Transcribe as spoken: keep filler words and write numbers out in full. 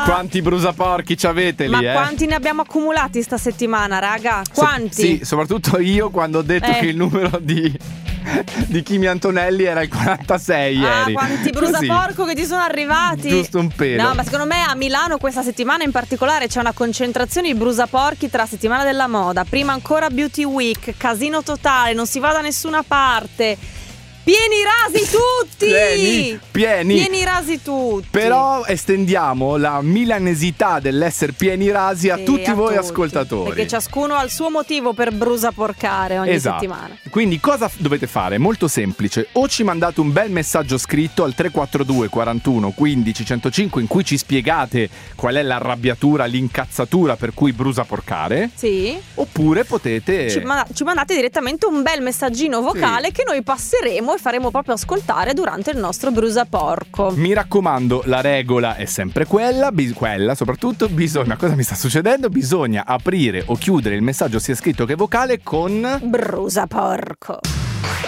Quanti brusaporchi ci avete lì, Ma eh? quanti ne abbiamo accumulati sta settimana, raga? Quanti? So- sì, soprattutto io quando ho detto Eh. che il numero di di Kimi Antonelli era il quarantasei Ah, ieri. quanti Così. brusaporco che ti sono arrivati. Giusto un pelo. No, ma secondo me a Milano questa settimana in particolare c'è una concentrazione di brusaporchi tra settimana della moda, prima ancora Beauty Week, casino totale, non si va da nessuna parte. Pieni rasi tutti! Pieni, pieni. Pieni rasi tutti. Però estendiamo la milanesità dell'essere pieni rasi a Sì, tutti a voi tutti, ascoltatori. perché ciascuno ha il suo motivo per brusaporcare ogni Esatto. settimana. Quindi cosa f- dovete fare? Molto semplice. O ci mandate un bel messaggio scritto al tre quattro due quarantuno quindici centocinque in cui ci spiegate qual è l'arrabbiatura, l'incazzatura per cui brusaporcare. Sì. Oppure potete Ci, manda- ci mandate direttamente un bel messaggino vocale Sì. che noi passeremo e faremo proprio ascoltare durante il nostro brusaporco. Mi raccomando, la regola è sempre quella, bis- quella soprattutto, bisogna, cosa mi sta succedendo? Bisogna aprire o chiudere il messaggio sia scritto che vocale con Brusaporco.